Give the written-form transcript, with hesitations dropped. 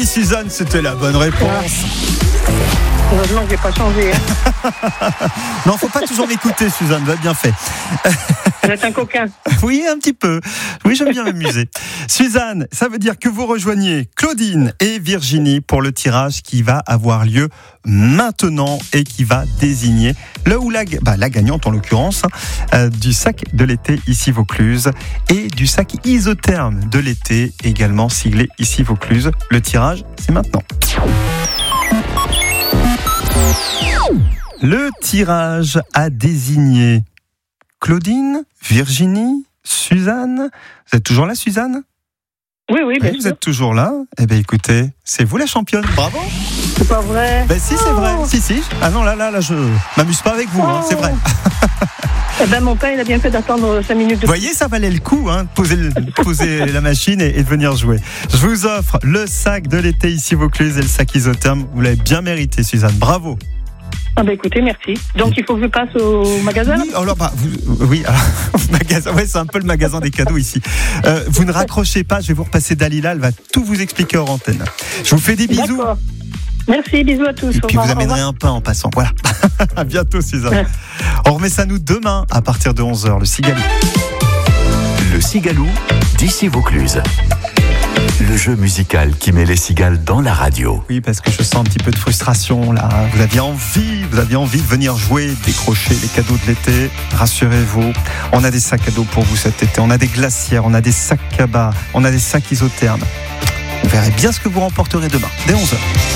Suzanne, c'était la bonne réponse. Heureusement que j'ai pas changé. Non, faut pas toujours m'écouter, Suzanne, vous avez bien fait. Vous êtes un coquin. Oui, un petit peu. Oui, j'aime bien m'amuser. Suzanne, ça veut dire que vous rejoignez Claudine et Virginie pour le tirage qui va avoir lieu maintenant et qui va désigner le ou la gagnante en l'occurrence du sac de l'été ici Vaucluse et du sac isotherme de l'été également siglé ici Vaucluse. Le tirage, c'est maintenant. Le tirage a désigné Claudine, Virginie, Suzanne. Vous êêtes toujours là, Suzanne ? Oui, bien Vous sûr. êtes toujours là ? Eh bien, écoutez, c'est vous la championne. Bravo ! C'est pas vrai. Ben si, c'est vrai. Si. Ah non, là, je m'amuse pas avec vous, hein, c'est vrai. Eh ben, mon père, il a bien fait d'attendre 5 minutes. Vous voyez, ça valait le coup, hein, de poser la machine et de venir jouer. Je vous offre le sac de l'été ici Vaucluse et le sac isotherme. Vous l'avez bien mérité, Suzanne. Bravo. Ah ben écoutez, merci. Donc il faut que je passe au magasin. Oui, alors, magasin, ouais, c'est un peu le magasin des cadeaux ici. Vous ne raccrochez pas, je vais vous repasser Dalila, elle va tout vous expliquer hors antenne. Je vous fais des bisous. D'accord. Merci, bisous à tous. Et puis vous amènerez un pain en passant. Voilà. À bientôt, Suzanne. On remet ça nous demain à partir de 11h, le Cigalou. Le Cigalou d'ici Vaucluse. Le jeu musical qui met les cigales dans la radio. Oui, parce que je sens un petit peu de frustration là. Vous aviez envie de venir jouer, décrocher les cadeaux de l'été. Rassurez-vous, on a des sacs cadeaux pour vous cet été. On a des glacières, on a des sacs cabas, on a des sacs isothermes. Vous verrez bien ce que vous remporterez demain, dès 11h.